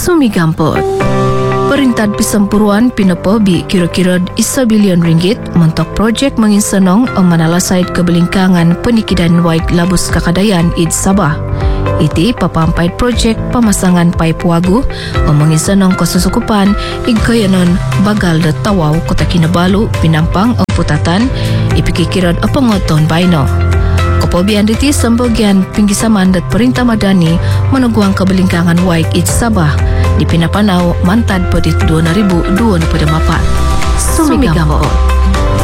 Sumigampot. Perintah Pisampuruan pinapobi kira-kira RM1 bilion mentok projek menginsenong manalasait kebelingkangan penikidan waik labus kakadayan id Sabah. Iti papampait projek pemasangan pipe wagu menginsenong kesusukupan igkayanon bagal de Tawau Kota Kinabalu Pinampang Putatan ipikikirad pengoton baino. Kepobian diti sembagian pinggisaman dat perintah madani meneguang kebelingkangan waik id Sabah di Pinapanau mantad pedit 2024. Sumigampot.